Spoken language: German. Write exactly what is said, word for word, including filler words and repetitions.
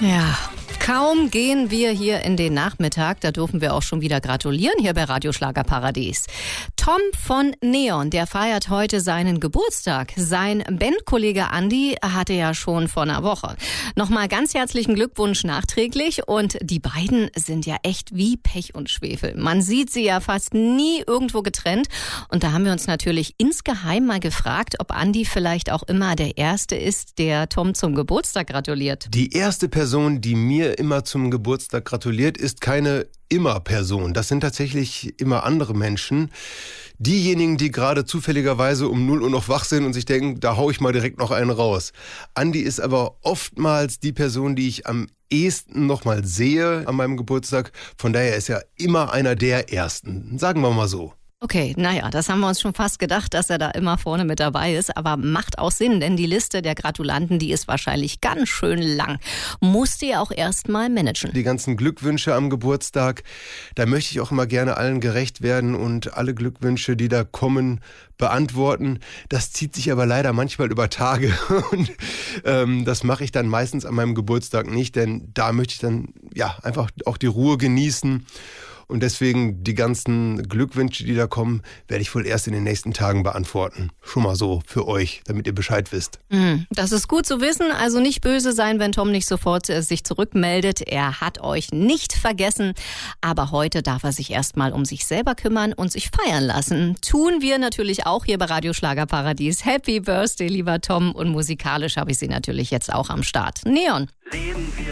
Ja, kaum gehen wir hier in den Nachmittag, da dürfen wir auch schon wieder gratulieren hier bei Radio Schlagerparadies. Tom von Neon, der feiert heute seinen Geburtstag. Sein Bandkollege Andi hatte ja schon vor einer Woche. Nochmal ganz herzlichen Glückwunsch nachträglich, und die beiden sind ja echt wie Pech und Schwefel. Man sieht sie ja fast nie irgendwo getrennt, und da haben wir uns natürlich insgeheim mal gefragt, ob Andi vielleicht auch immer der Erste ist, der Tom zum Geburtstag gratuliert. Die erste Person, die mir immer zum Geburtstag gratuliert, ist keine Immer-Person. Das sind tatsächlich immer andere Menschen. Diejenigen, die gerade zufälligerweise um null Uhr noch wach sind und sich denken, da hau ich mal direkt noch einen raus. Andi ist aber oftmals die Person, die ich am ehesten noch mal sehe an meinem Geburtstag. Von daher ist er immer einer der Ersten. Sagen wir mal so. Okay, naja, das haben wir uns schon fast gedacht, dass er da immer vorne mit dabei ist. Aber macht auch Sinn, denn die Liste der Gratulanten, die ist wahrscheinlich ganz schön lang. Musst ihr auch erst mal managen. Die ganzen Glückwünsche am Geburtstag, da möchte ich auch immer gerne allen gerecht werden und alle Glückwünsche, die da kommen, beantworten. Das zieht sich aber leider manchmal über Tage. Und ähm, das mache ich dann meistens an meinem Geburtstag nicht, denn da möchte ich dann ja einfach auch die Ruhe genießen. Und deswegen die ganzen Glückwünsche, die da kommen, werde ich wohl erst in den nächsten Tagen beantworten. Schon mal so für euch, damit ihr Bescheid wisst. Das ist gut zu wissen. Also nicht böse sein, wenn Tom nicht sofort äh, sich zurückmeldet. Er hat euch nicht vergessen. Aber heute darf er sich erstmal um sich selber kümmern und sich feiern lassen. Tun wir natürlich auch hier bei Radio Schlagerparadies. Happy Birthday, lieber Tom. Und musikalisch habe ich sie natürlich jetzt auch am Start. Neon. Leben wir